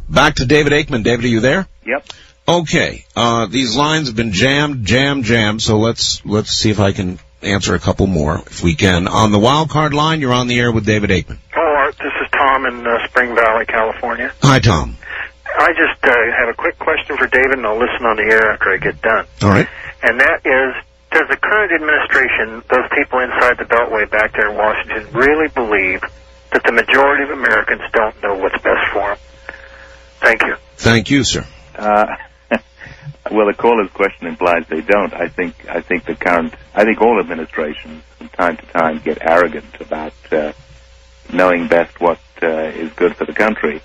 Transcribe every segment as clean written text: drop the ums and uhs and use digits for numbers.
Back to David Aikman. David, are you there? Yep. Okay. These lines have been jammed, so let's see if I can answer a couple more, if we can. On the wild card line, you're on the air with David Aikman. Hello, Art. This is Tom in Spring Valley, California. Hi, Tom. I just have a quick question for David, and I'll listen on the air after I get done. All right. And that is, does the current administration, those people inside the Beltway back there in Washington, really believe that the majority of Americans don't know what's best for them? Thank you. Thank you, sir. Well, the caller's question implies they don't. I think all administrations from time to time get arrogant about knowing best what is good for the country.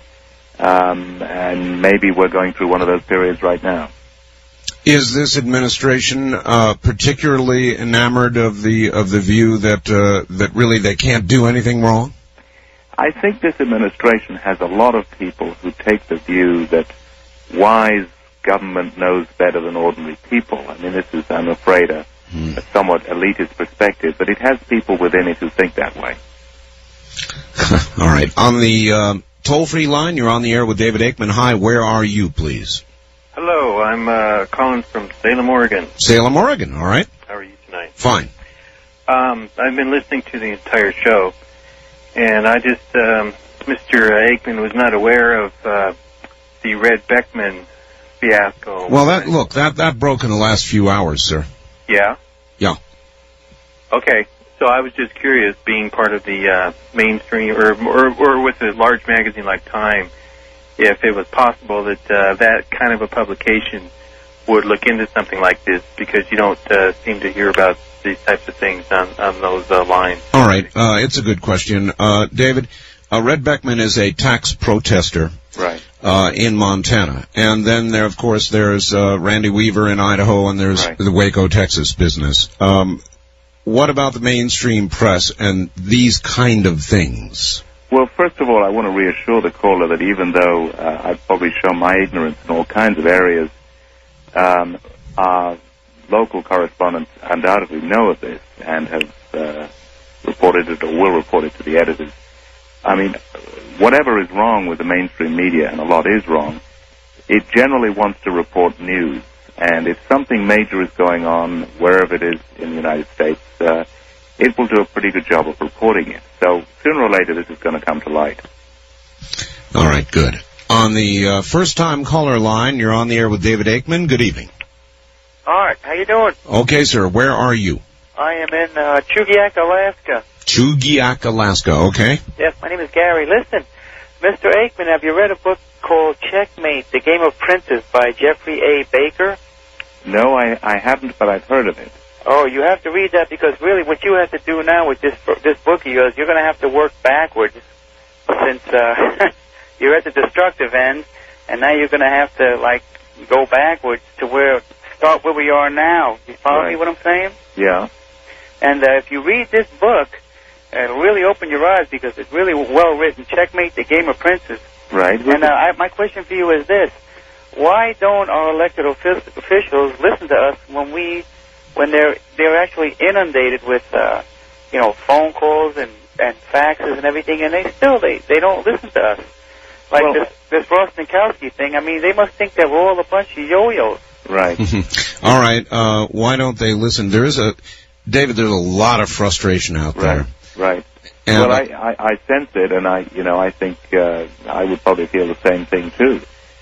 And maybe we're going through one of those periods right now. Is this administration particularly enamored of the view that really they can't do anything wrong? I think this administration has a lot of people who take the view that wise government knows better than ordinary people. I mean, this is, I'm afraid, a somewhat elitist perspective, but it has people within it who think that way. All right. On the toll-free line, you're on the air with David Aikman. Hi, where are you, please? Hello, I'm calling from Salem, Oregon. Salem, Oregon. All right. How are you tonight? Fine. I've been listening to the entire show, and I just, Mr. Aikman was not aware of the Red Beckman fiasco. Well, that broke in the last few hours, sir. Yeah? Yeah. Okay. So I was just curious, being part of the mainstream or with a large magazine like Time, if it was possible that that kind of a publication would look into something like this, because you don't seem to hear about these types of things on those lines. All right. It's a good question. David, Red Beckman is a tax protester. Right. In Montana. And then there, of course, there's Randy Weaver in Idaho, and there's the Waco, Texas business. What about the mainstream press and these kind of things? Well, first of all, I want to reassure the caller that even though I've probably shown my ignorance in all kinds of areas, our local correspondents undoubtedly know of this and have reported it or will report it to the editors. I mean, whatever is wrong with the mainstream media, and a lot is wrong, it generally wants to report news. And if something major is going on, wherever it is in the United States, it will do a pretty good job of reporting it. So sooner or later, this is going to come to light. All right, good. On the first-time caller line, you're on the air with David Aikman. Good evening. All right, how you doing? Okay, sir. Where are you? I am in Chugiak, Alaska. Chugiak, Alaska. Okay. Yes, my name is Gary. Listen, Mr. Aikman, have you read a book called Checkmate, The Game of Princes by Jeffrey A. Baker? No, I haven't, but I've heard of it. Oh, you have to read that, because really what you have to do now with this book of yours, you're going to have to work backwards, since you're at the destructive end, and now you're going to have to, like, go backwards to start where we are now. You follow me what I'm saying? Yeah. And if you read this book, it'll really open your eyes, because it's really well written. Checkmate, The Game of Princes. Right. And my question for you is this: why don't our elected officials listen to us when they're actually inundated with phone calls and faxes and everything, and they don't listen to us? Like this Ross Ninkowski thing. I mean, they must think that we're all a bunch of yo-yos. Right. All right. Why don't they listen? David, there's a lot of frustration out there. Right. And well, I sense it, and I think I would probably feel the same thing too.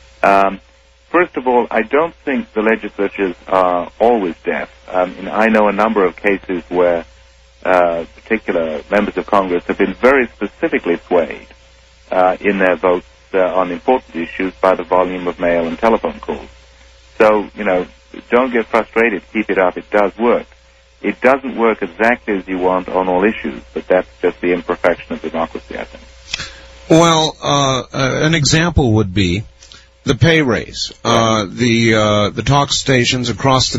First of all, I don't think the legislatures are always deaf. I know a number of cases where particular members of Congress have been very specifically swayed in their votes on important issues by the volume of mail and telephone calls. So, don't get frustrated. Keep it up. It does work. It doesn't work exactly as you want on all issues, but that's just the imperfection of democracy, I think. Well, an example would be the pay raise. The talk stations across the